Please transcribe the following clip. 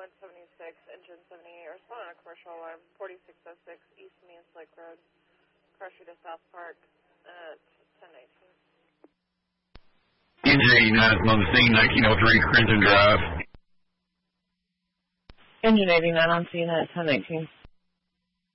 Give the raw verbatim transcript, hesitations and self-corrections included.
one seventy-six, engine seventy-eight, respond on a commercial alarm, forty-six oh six East Means Lake Road, Car Street to South Park at ten nineteen. Engine eighty-nine is on the scene, nineteen oh three Crimson Drive. Engine eighty-nine on scene at ten nineteen.